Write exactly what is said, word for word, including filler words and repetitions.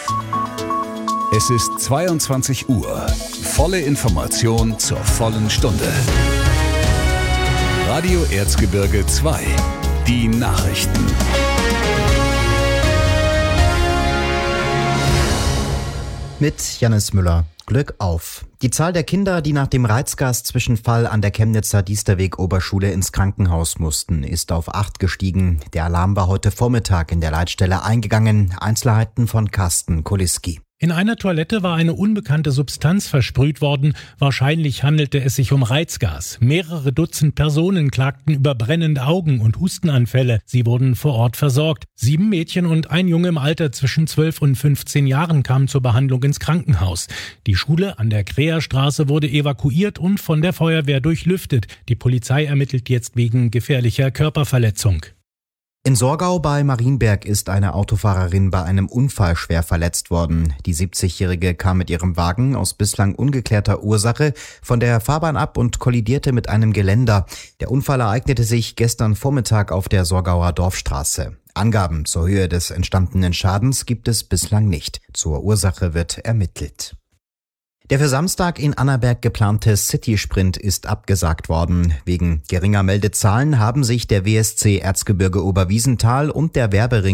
Es ist zweiundzwanzig Uhr. Volle Information zur vollen Stunde. Radio Erzgebirge zwei. Die Nachrichten. Mit Jannis Müller. Glück auf. Die Zahl der Kinder, die nach dem Reizgas-Zwischenfall an der Chemnitzer Diesterweg-Oberschule ins Krankenhaus mussten, ist auf acht gestiegen. Der Alarm war heute Vormittag in der Leitstelle eingegangen. Einzelheiten von Carsten Koliski. In einer Toilette war eine unbekannte Substanz versprüht worden. Wahrscheinlich handelte es sich um Reizgas. Mehrere Dutzend Personen klagten über brennende Augen und Hustenanfälle. Sie wurden vor Ort versorgt. Sieben Mädchen und ein Junge im Alter zwischen zwölf und fünfzehn Jahren kamen zur Behandlung ins Krankenhaus. Die Schule an der Kräherstraße wurde evakuiert und von der Feuerwehr durchlüftet. Die Polizei ermittelt jetzt wegen gefährlicher Körperverletzung. In Sorgau bei Marienberg ist eine Autofahrerin bei einem Unfall schwer verletzt worden. Die siebzigjährige kam mit ihrem Wagen aus bislang ungeklärter Ursache von der Fahrbahn ab und kollidierte mit einem Geländer. Der Unfall ereignete sich gestern Vormittag auf der Sorgauer Dorfstraße. Angaben zur Höhe des entstandenen Schadens gibt es bislang nicht. Zur Ursache wird ermittelt. Der für Samstag in Annaberg geplante City-Sprint ist abgesagt worden. Wegen geringer Meldezahlen haben sich der W S C Erzgebirge Oberwiesenthal und der Werbering